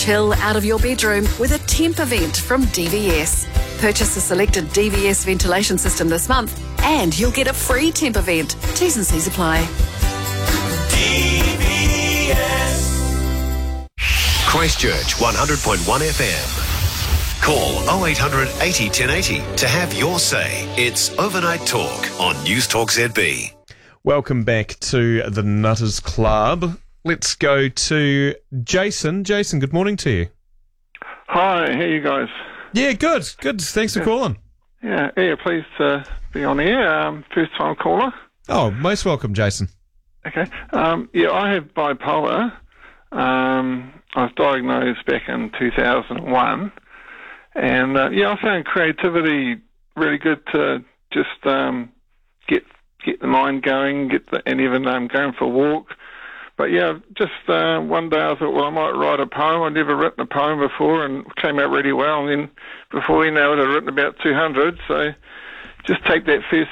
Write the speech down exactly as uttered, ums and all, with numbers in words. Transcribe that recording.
Chill out of your bedroom with a temp event from D V S. Purchase a selected D V S ventilation system this month and you'll get a free temp event. T's and C's apply. D V S Christchurch one hundred point one F M. Call oh eight hundred eighty ten eighty to have your say. It's Overnight Talk on News Talk Z B. Welcome back to the Nutters Club. Let's go to Jason. Jason, good morning to you. Hi, how are you guys? Yeah, good, good. Thanks for yeah. calling. Yeah, yeah, pleased to be on air. Um, first time caller. Oh, most welcome, Jason. Okay. Um, yeah, I have bipolar. Um, I was diagnosed back in two thousand one. And, uh, yeah, I found creativity really good to just um, get get the mind going, get the, and even um, going for a walk. But, yeah, just uh, one day I thought, well, I might write a poem. I'd never written a poem before and it came out really well. And then before you know it, I'd written about two hundred. So just take that first